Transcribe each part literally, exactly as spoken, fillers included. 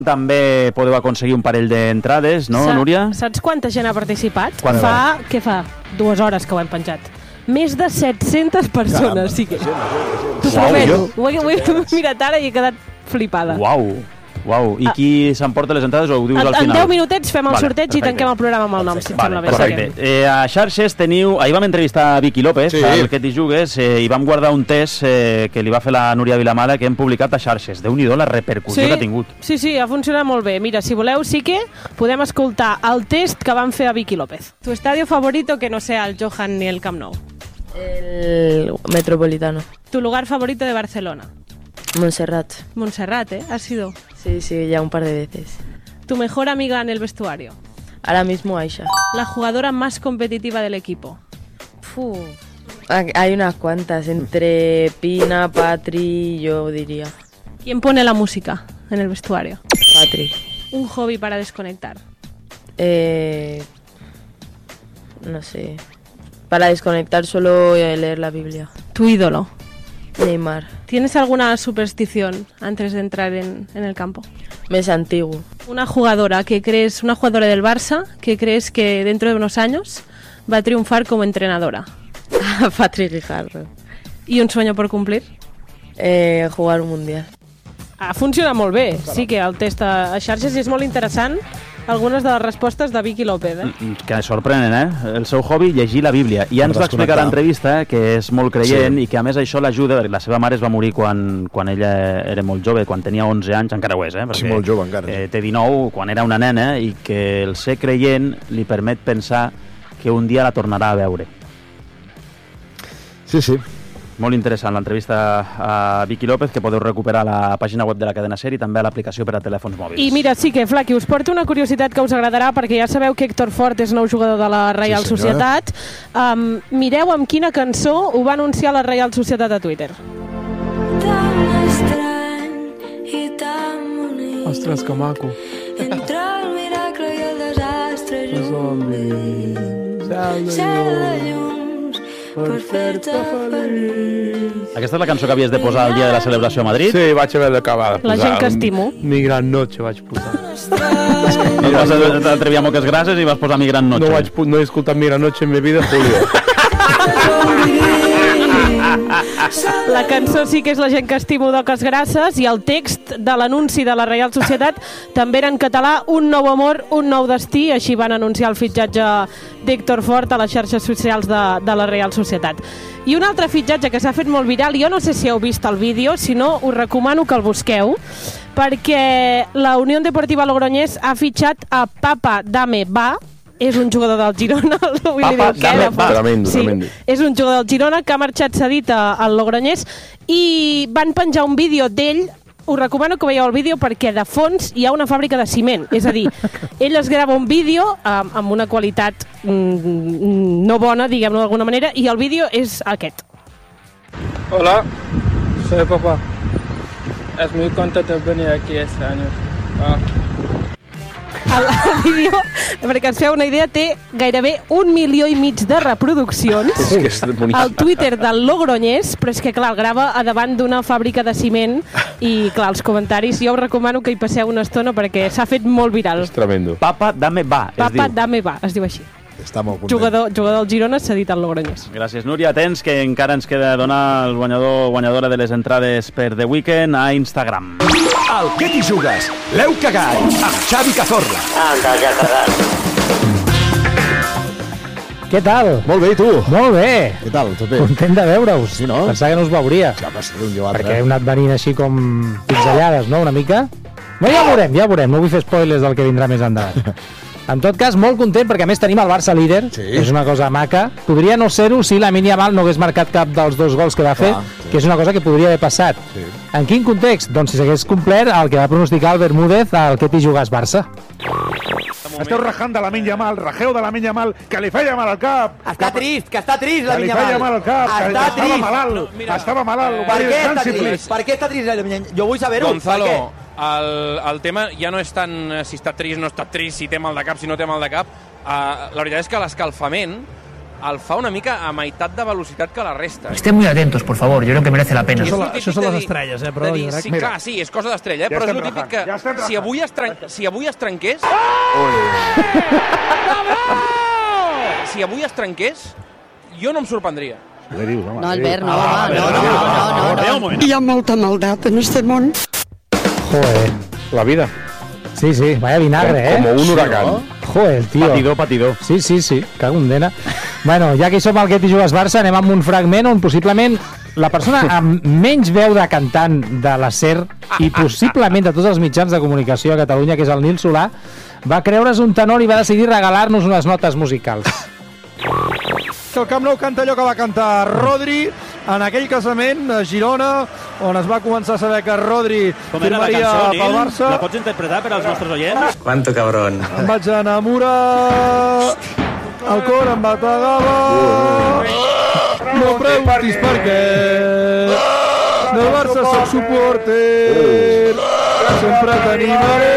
També podeu aconseguir un parell d'entrades, no, Sa Núria? Saps quanta gent ha participat? Quant fa, què fa? Dues hores que ho hem penjat. Més de set-centes persones. Sí que... T'ho prometo. Ho he, ho he mirat ara i he quedat flipada. Uau, uau. I qui s'emporta les entrades o ho dius al final? En deu minutets fem el vale, sorteig perfecte. i tanquem el programa amb el nom, si et Vale, sembla bé. perfecte. Eh, a xarxes teniu... Ahir vam entrevistar a Vicky López, Sí. al que t'hi jugues, eh, i vam guardar un test eh, que li va fer la Núria Vilamala que hem publicat a xarxes. Déu-n'hi-do la repercussió Sí, que ha tingut. sí, sí, ha funcionat molt bé. Mira, si voleu, sí que podem escoltar el test que van fer a Vicky López. Tu estadio favorito que no sea el Johan ni el Camp Nou. El Metropolitano. Tu lugar favorito de Barcelona. Montserrat. Montserrat, ¿eh? Has sido. Sí, sí, ya un par de veces. Tu mejor amiga en el vestuario. Ahora mismo Aisha. La jugadora más competitiva del equipo. Fu. Hay unas cuantas, entre Pina, Patri, yo diría. ¿Quién pone la música en el vestuario? Patri. Un hobby para desconectar. Eh, no sé. Para desconectar solo leer la Biblia. Tu ídolo. Neymar. ¿Tienes alguna superstición antes de entrar en, en el campo? Messi antiguo. Una jugadora que crees, una jugadora del Barça que crees que dentro de unos años va a triunfar como entrenadora. Patri Rijarro. ¿Y un sueño por cumplir? Eh, jugar un mundial. Ah, funciona molt bé. Sí que el test a, a xarxes és molt interessant. Algunes de les respostes de Vicky López, eh? Que sorprenen, eh? El seu hobby, llegir la Bíblia. I ja ens va explicar a l'entrevista que és molt creient sí. i que a més això l'ajuda, perquè la seva mare es va morir quan, quan ella era molt jove, quan tenia onze anys, encara ho és, eh? Perquè, sí, molt jove encara. Eh, té dinou, quan era una nena, i que el ser creient li permet pensar que un dia la tornarà a veure. Sí, sí. Molt interessant l'entrevista a Vicky López, que podeu recuperar a la pàgina web de la cadena SER i també a l'aplicació per a telèfons mòbils. I mira, sí que, Flaqui, us porto una curiositat que us agradarà, perquè ja sabeu que Héctor Fort és nou jugador de la Reial sí, Societat. Um, mireu amb quina cançó ho va anunciar la Reial Societat a Twitter. Tan estrany i tan bonic. Ostres, que maco. Entre el miracle i el desastre junts. Cel de llums per fer-te feliç. Aquesta és la cançó que havies de posar el dia de la celebració a Madrid? Sí, vaig haver d'acabar de posar. La gent que estimo. Mi gran noche vaig posar. No vas atrevir a moques grasses i vas posar Mi gran noche. No, vaig, no he escoltat Mi gran noche en mi vida, Julio. La cançó sí que és La gent que estimo d'Oques Grasses, i el text de l'anunci de la Reial Societat també era en català: un nou amor, un nou destí. Així van anunciar el fitxatge d'Héctor Fort a les xarxes socials de, de la Reial Societat. I un altre fitxatge que s'ha fet molt viral, jo no sé si heu vist el vídeo, si no us recomano que el busqueu, perquè la Unió Deportiva Logroñés ha fitxat a Papa Dame Va. És un jugador del Girona. Papa Dame Va. Tremendo, sí, tremendo. és un jugador del Girona que ha marxat cedit al Logroñés, i van penjar un vídeo d'ell. Us recomano que veieu el vídeo perquè de fons hi ha una fàbrica de ciment. És a dir, ell es grava un vídeo amb, amb una qualitat mm, no bona, diguem-ho d'alguna manera, i el vídeo és aquest. Hola, soy papá. Es muy contento de venir aquí este año. Ah. El, el vídeo, perquè es feu una idea, té gairebé un milió i mig de reproduccions És que és bonic. al Twitter del Logroñés, però és que, clar, el grava a davant d'una fàbrica de ciment i, clar, els comentaris, jo us recomano que hi passeu una estona perquè s'ha fet molt viral. És tremendo. Papa Dame Va, es Papa diu. Dame Va, es diu així. Està molt content. Jugador, jugador del Girona cedit al Logroñés. Gràcies, Núria. Atents, que encara ens queda donar el guanyador guanyadora de les entrades per The Weeknd a Instagram. Al que t'hi jugues? L'heu cagat amb Xavi Cazorla. Què tal? Molt bé, i tu? Molt bé. Què tal? Tot bé? Content de veure-us. Sí, no? Pensava que no us veuria. Ja va ser un i l'altre. Perquè heu anat venint així com pinzellades, no?, una mica. No, ja ho veurem, ja ho veurem. No vull fer spoilers del que vindrà més endavant. En tot cas, molt content, perquè a més tenim el Barça líder. Sí. És una cosa maca. Podria no ser-ho si Lamine Yamal no hagués marcat cap dels dos gols que va fer, Clar, sí. que és una cosa que podria haver passat. Sí. En quin context? Doncs si s'hagués complert el que va pronosticar el Bermúdez al que t'hi jugues Barça. Esteu rajant de Lamine Yamal, rajeu de Lamine Yamal, que li feia mal al cap. Està trist, que està trist Que Lamine li Yamal. feia mal al cap, que Està estava trist. malalt, No, mira, estava malalt. Per què està Descansi, trist? please. Per què està trist Lamine Yamal? Jo vull saber-ho. Gonzalo, Per què? el, el tema ja no és tant si està trist, no està trist, si té mal de cap, si no té mal de cap. Uh, la veritat és que l'escalfament el fa una mica a meitat de velocitat que la resta. Eh? Estén muy atentos, por favor, yo creo que merece la pena. Això, la, això són les estrelles, eh? Però dir, jo crec... sí, clar, sí, és cosa d'estrella, eh? Ja però és estem el típic que rajant, ja estem si, avui es tren... si avui es trenqués... Si avui es trenqués, jo no em sorprendria. No, Albert, no, home, no, no, no, no, no. Hi ha molta maldat en este món. Joder. La vida. Sí, sí, vaya vinagre, eh? Como un huracán. Joder, tío. Patidor, patidor. Sí, sí, sí, cago en dena. Bueno, ja que hi som al Get i Jugues Barça, anem amb un fragment on possiblement la persona amb menys veu de cantant de la SER i possiblement de tots els mitjans de comunicació a Catalunya, que és el Nil Solà, va creure's un tenor i va decidir regalar-nos unes notes musicals. El Camp Nou canta allò que va cantar Rodri en aquell casament a Girona, on es va començar a saber que Rodri Com era la firmaria cançó, pel Barça. La pots interpretar per als nostres oients? Cuánto cabrón. Em vaig enamorar, el cor em bategava, no preguntis per què, del Barça soc supporter, sempre t'animaré.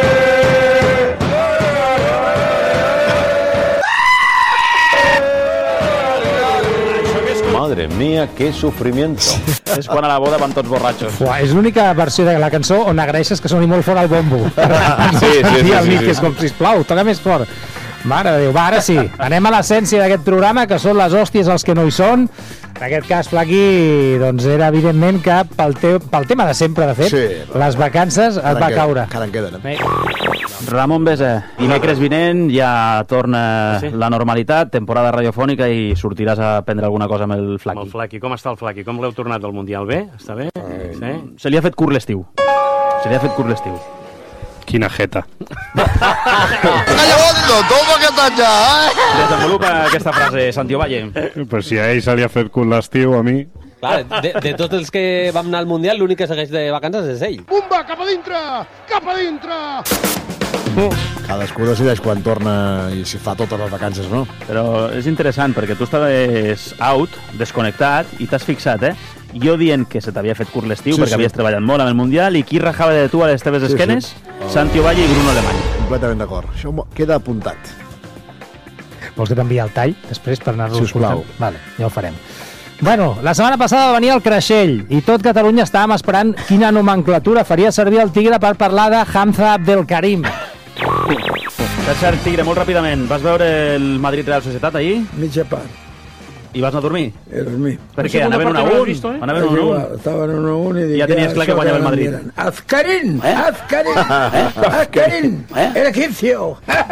Madre mía, qué sufrimiento. És quan a la boda van tots borratxos. Uah, és l'única versió de la cançó on agraeixes que soni molt fort el bombo. Sí, sí, sí, sí, sí. És com, sisplau, toca més fort. Mare de Déu, va, ara sí. Anem a l'essència d'aquest programa, que són les hòsties els que no hi són. En aquest cas, Flaqui, doncs era evidentment que pel, teu, pel tema de sempre, de fet, sí, les vacances et va caure. Encara en queden, eh? Ramon Besa, dimecres vinent ja torna sí. la normalitat, temporada radiofònica, i sortiràs a prendre alguna cosa amb el Flaqui. Amb el Flaqui. Com està el Flaqui? Com l'heu tornat del Mundial? Bé? Està bé? Sí? Se li ha fet curt l'estiu. Se li ha fet curt l'estiu. Quina jeta. Calla, Bondo, toma que talla, eh? Desenvolupa aquesta frase, Santi Ovalle. Pues si a ell se li ha fet curt l'estiu, a mi... Clar, de, de tots els que vam anar al Mundial, l'únic que segueix de vacances és ell. Bumba, cap a dintre! Cap a dintre! Cadascú decideix quan torna i si fa totes les vacances, no? Però és interessant, perquè tu estaves out, desconnectat, i t'has fixat, eh? Jo dient que se t'havia fet curt l'estiu, sí, perquè sí. havies treballat molt amb el Mundial, i qui rajava de tu a les teves sí, esquenes? Sí. Santi Ovalle i Bruno Alemany. Completament d'acord. Això queda apuntat. Vols que t'enviï el tall després per anar-lo escoltant? Vale, ja ho farem. Bueno, la setmana passada va venir el Creixell i tot Catalunya estàvem esperant quina nomenclatura faria servir el Tigre per parlar de Hamza Abdelkarim. Per cert, Tigre, molt ràpidament, vas veure el Madrid-Real Societat ahir? Mitja part. I vas anar a dormir? He dormit. Per què? Anaven un a un? Anaven un a un? Estaven un a un i dic... Ja tenies clar que guanyava el Madrid. Azkarin! Azkarin! Azkarin! El egipcio!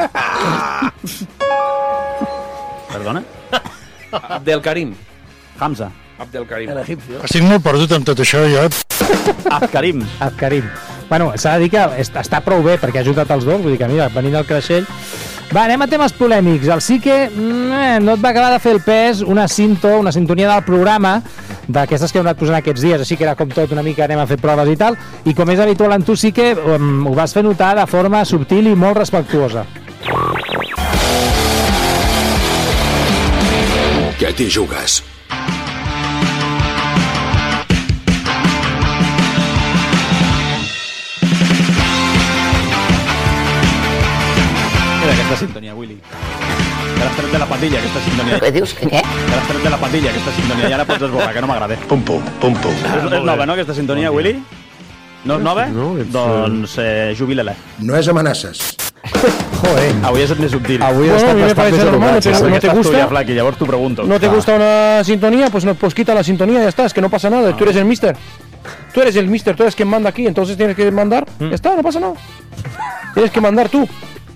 Perdona? Abdelkarim. Hamza. Abdelkarim. El egipcio. Estic molt perdut amb tot això, jo. Azkarim. Azkarim. Bueno, s'ha de dir que està prou bé perquè ha ajudat els dos, vull dir que mira, venint del Creixell. Va, anem a temes polèmics. El sí que mm, no et va acabar de fer el pes una cinto, una sintonia del programa d'aquestes que hem anat posant aquests dies, així que era com tot una mica anem a fer proves i tal, i com és habitual en tu sí que um, ho vas fer notar de forma subtil i molt respectuosa. Què t'hi jugues? Aquesta sintonia, Willy. Que l'has tret de la pandilla, aquesta sintonia. Què dius? Que què? Que l'has tret de la pandilla, aquesta sintonia. Ja la pots esborrar, que no m'agrada. Pum, pum, pum, pum. És, és nova, no, aquesta sintonia, Willy? No és nova? No, ets, doncs eh, jubila-la. No és amenaces. Joder. Avui és més subtil. Avui bueno, a mí me parece normal, no te, no te gusta. Flaqui, llavors t'ho pregunto. ¿No te ah. gusta una sintonía? Pues, no, pues quita la sintonía, ya está, es que no pasa nada, ah. tú eres el mister. Tú eres el mister, tú eres quien manda aquí, entonces tienes que mandar. Mm. Ya está, no pasa nada. Tienes que mandar tú.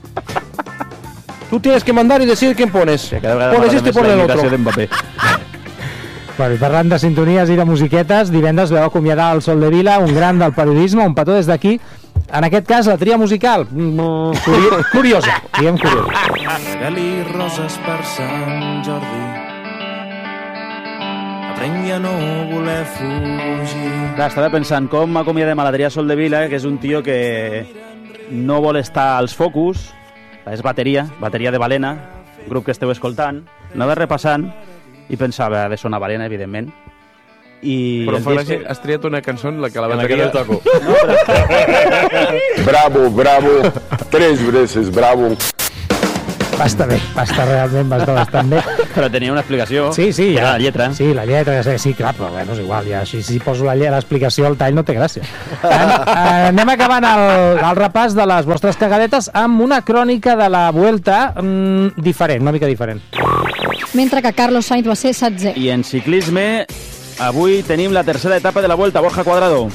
Tú tienes que mandar y decidir quién pones. Sí, pones este y pones el otro. Bueno, i parlant de sintonies i de musiquetes, divendres vau acomiadar el Sol de Vila, un gran del periodisme, un petó des d'aquí. En aquest cas, la tria musical, curio curiosa, diguem curiosa. Regali roses per Sant Jordi, aprengui a no voler fugir. Clar, estava pensant com acomiadem a l'Adrià Sol de Vila, que és un tio que no vol estar als focus, és bateria, bateria de Balena, grup que esteu escoltant, anava repassant i pensava, ha de sonar Balena, evidentment. I però fa gràcia, has triat una cançó en la que la bateria... La toco. No, però... Bravo, bravo, tres veces bravo. Va estar bé, va estar realment, va estar bastant bé. Però tenia una explicació. Sí, sí, ja. La lletra. Sí, la lletra, ja sé, sí, clar, però bueno, és igual, ja, si, si poso la lletra, l'explicació, el tall no té gràcia. An anem acabant el, el repàs de les vostres cagadetes amb una crònica de la Vuelta mmm, diferent, una mica diferent. Mentre que Carlos Sainz va ser setzè. I en ciclisme, avui tenim la tercera etapa de la Vuelta. Borja Cuadrado.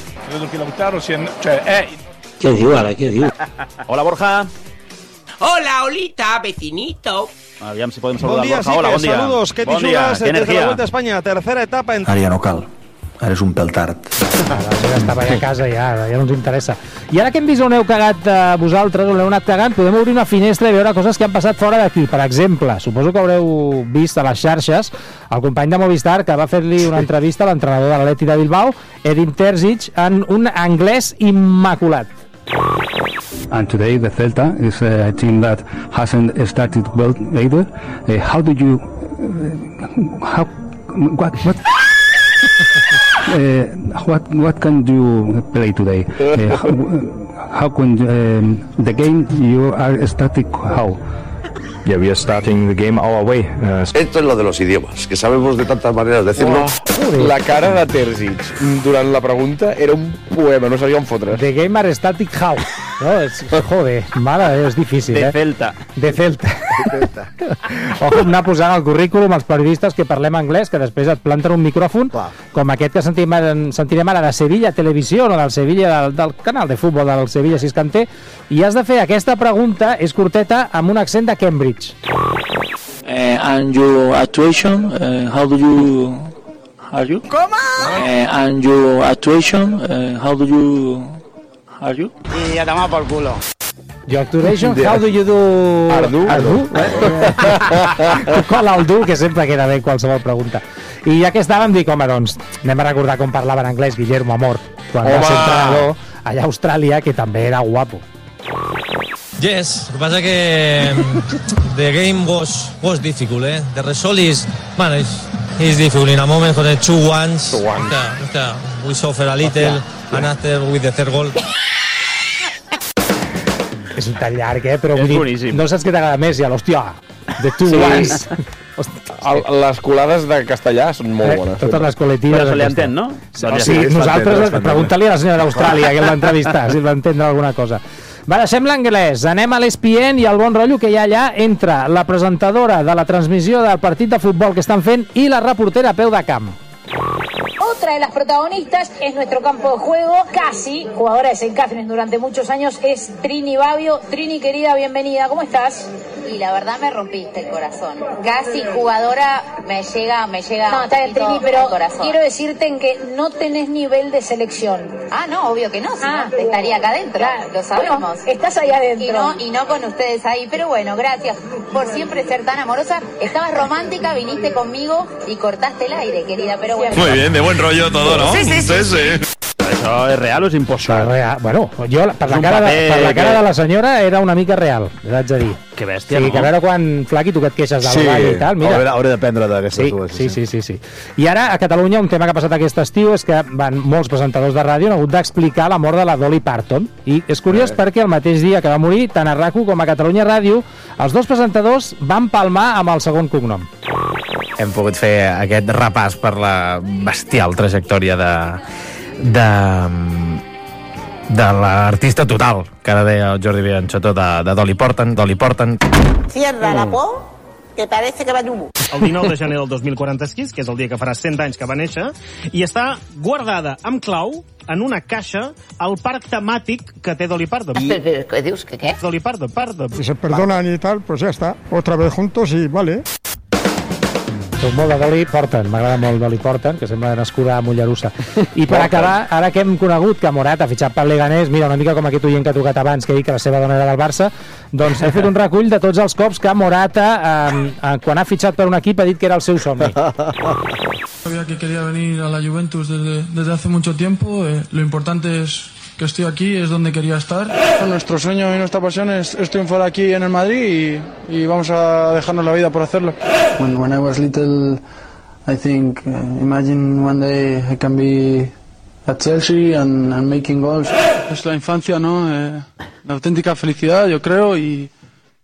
Què diu ara, què diu? Hola, Borja. Hola, Olita, vecinito. Aviam si podem saludar bon dia, Borja. Hola, bon dia. Saludos, que bon dia, desde la Vuelta a España, tercera etapa. En... Ara ja no cal, ara és un pèl tard. Ara ja estava a casa, ja, ja no ens interessa. I ara que hem vist on heu cagat eh, vosaltres, on heu anat cagant, podem obrir una finestra i veure coses que han passat fora d'aquí. Per exemple, suposo que haureu vist a les xarxes el company de Movistar que va fer-li una entrevista a l'entrenador de l'Atleti de Bilbao, Edin Terzic, en un anglès immaculat. And today the Celta is a team that hasn't started well either. Uh, how do you... Uh, how... What... what uh, what what can you play today? Uh, how, how can um, the game you are static? How? Yeah, we are starting the game our way. Uh, Esto es lo de los idiomas, que sabemos de tantas maneras decirlo. Oh, la cara de Terzic durant la pregunta era un poema, no sabia on fotre's. The game are static how? No, és, joder, mare, és difícil, de eh? Celta. De Celta. Ojo, anar posant al currículum els periodistes que parlem anglès, que després et planten un micròfon, clar, com aquest que sentirem, sentirem ara de Sevilla Televisió, no del Sevilla, del, del canal de futbol del Sevilla Siscanter, i has de fer aquesta pregunta, és curteta, amb un accent de Cambridge. Uh, and your actuation, uh, how do you... Are you? ¿Cómo? Uh, and your actuation, uh, how do you... Are you? Y a tomar por culo. Your actuation, how do you do... Ardu? Ardu? Eh? Qual el du, que sempre queda bé qualsevol pregunta. I ja que estàvem, dic, home, doncs, anem a recordar com parlava en anglès Guillermo Amor, quan home. va ser entrenador allà a Austràlia, que també era guapo. Yes, lo que pasa que the game was was difficult, eh? The result is, man, it's, it's difficult in a moment for the two ones. Two ones. After, after we suffer a little, and after with the third goal. És un tall llarg, eh? Però és dir, boníssim. No saps què t'agrada més, ja, l'hòstia, the two Sí. ones. El, les colades de castellà són molt bones. Eh, totes les col·lectives. Però se li entén, no? Sí, o sigui, nosaltres, pregunta-li a la senyora d'Austràlia, que l'entrevista, si va entendre alguna cosa. Va, deixem l'anglès, anem a l'E S P N i el bon rotllo que hi ha allà entre la presentadora de la transmissió del partit de futbol que estan fent i la reportera a peu de camp. Otra de las protagonistas es nuestro campo de juego, casi, jugadora de Saint Catherine durante muchos años, es Trini Babbio. Trini, querida, bienvenida, ¿cómo estás? Y la verdad me rompiste el corazón. Casi jugadora me llega, me llega. No, está bien, Trini, pero quiero decirte en que no tenés nivel de selección. Ah, no, obvio que no, si Ah, no estaría acá adentro, claro. lo sabemos. Bueno, estás ahí adentro. Y no, y no con ustedes ahí, pero bueno, gracias por siempre ser tan amorosa. Estabas romántica, viniste conmigo y cortaste el aire, querida, pero bueno. Muy bien, de buen rollo todo, ¿no? Sí, sí, sí. sí, sí. Això és real o és impostat? Real. Bueno, jo, per És la, un cara de, paper per la cara que- de la senyora era una mica real, l'haig de dir. Que bèstia, Sí, no? que a veure quan, Flaqui, tu que et queixes del Sí, ball i tal, mira. hauré, hauré d'aprendre d'aquestes Sí, dues. sí, sí, sí, sí. I ara, a Catalunya, un tema que ha passat aquest estiu és que van molts presentadors de ràdio han hagut d'explicar la mort de la Dolly Parton. I és curiós perquè el mateix dia que va morir, tant a RAC u com a Catalunya Ràdio, els dos presentadors van palmar amb el segon cognom. Hem pogut fer aquest repàs per la bestial trajectòria de, de, de l'artista total, que ara deia el Jordi Bianchotó, de, de Dolly Parton, Dolly Parton. Cierra la por, que parece que va en humo. El dinou de gener del dos mil quaranta-sis, que és el dia que farà cent anys que va néixer, i està guardada amb clau en una caixa al parc temàtic que té Dolly Parton. ¿Qué dius? ¿Qué qué? Dolly Parton, Parton. Si se perdonan y tal, pues ya está. Otra vez juntos y vale. Soc molt de Dolly Parton, m'agrada molt Dolly Parton, que sembla nascuda a Mollerussa. I per acabar, ara que hem conegut que Morat ha fitxat pel Leganés, mira, una mica com aquest oient que ha trucat abans, que ha dit que la seva dona era del Barça, doncs he fet un recull de tots els cops que Morata, eh, eh, quan ha fitxat per un equip, ha dit que era el seu somni. Sabía que quería venir a la Juventus desde, desde hace mucho tiempo. Eh, lo importante es que estoy aquí, es donde quería estar. Nuestro sueño y nuestra pasión es, es triunfar aquí en el Madrid y, y vamos a dejarnos la vida por hacerlo. When, when I was little, I think, uh, imagine one day I can be at Chelsea and, and making goals. Es la infancia, ¿no? Eh, la auténtica felicidad, yo creo, y,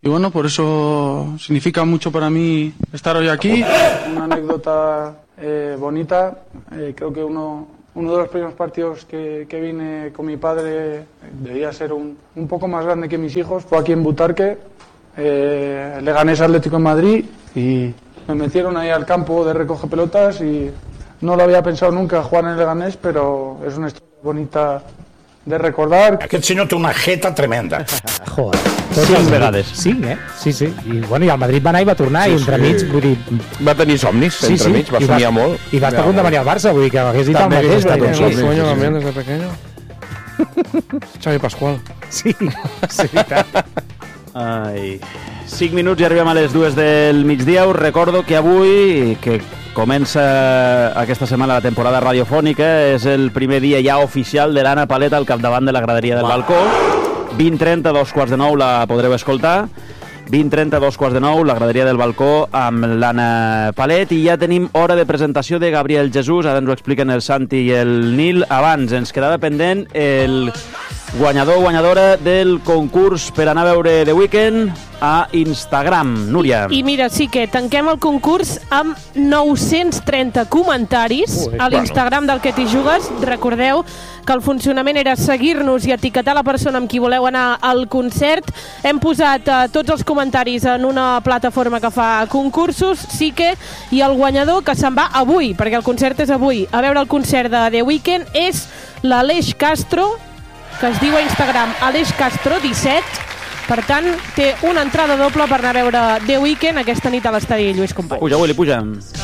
Y bueno, por eso significa mucho para mí estar hoy aquí. Una anécdota eh, bonita. Eh, creo que uno, uno de los primeros partidos que, que vine con mi padre debía ser un, un poco más grande que mis hijos. Fue aquí en Butarque, eh, Leganés Atlético en Madrid, y me metieron ahí al campo de recoge pelotas y no lo había pensado nunca jugar en el Leganés, pero es una historia bonita de recordar. Aquest senyor té una jeta tremenda. Joder. Cinc vegades. Cinc, eh? Sí, sí. I, bueno, i el Madrid va anar i va tornar, sí, i entremig, sí. Vull dir... Va tenir somnis, sí, entremig, sí. Va somiar molt. I va estar a punt de venir al Barça, vull dir que hagués dit el mateix. També hagués estat un somni. Sueño también desde pequeño. Xavi Pascual. Sí, sí, veritat. Ai... cinc minuts i arribem a les dues del migdia. Us recordo que avui, que comença aquesta setmana la temporada radiofònica, és el primer dia ja oficial de l'Anna Paleta al capdavant de la graderia del balcó. vint trenta, dos quarts de nou la podreu escoltar. vint trenta, dos quarts de nou, la graderia del balcó amb l'Anna Palet, i ja tenim hora de presentació de Gabriel Jesús. Ara ens ho expliquen el Santi i el Nil. Abans ens quedava pendent el guanyador o guanyadora del concurs per anar a veure The Weeknd a Instagram. Núria. I mira, sí que tanquem el concurs amb nou-cents trenta comentaris a l'Instagram del Que t'hi jugues. Recordeu que el funcionament era seguir-nos i etiquetar la persona amb qui voleu anar al concert. Hem posat eh, tots els comentaris en una plataforma que fa concursos, sí que, i el guanyador que se'n va avui, perquè el concert és avui, a veure el concert de The Weeknd, és l'Aleix Castro, que es diu a Instagram Aleix Castro disset. Per tant, té una entrada doble per anar a veure The Weeknd aquesta nit a l'estadi Lluís Companys. Puja, Willy, puja.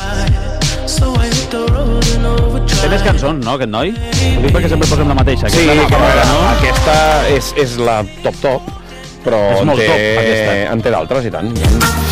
Té més cançons, no, aquest noi? Ho dic perquè sempre posem la mateixa. Sí, aquesta, no, no? Aquesta és, és la top-top, però és molt en té, top, aquesta. en té d'altres i tant.